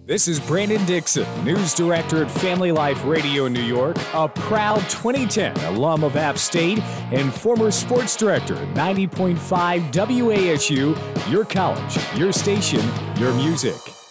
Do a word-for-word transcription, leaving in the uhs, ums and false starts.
This is Brandon Dixon, news director at Family Life Radio in New York, a proud twenty ten alum of App State, and former sports director at ninety point five W A S U, your college, your station, your music.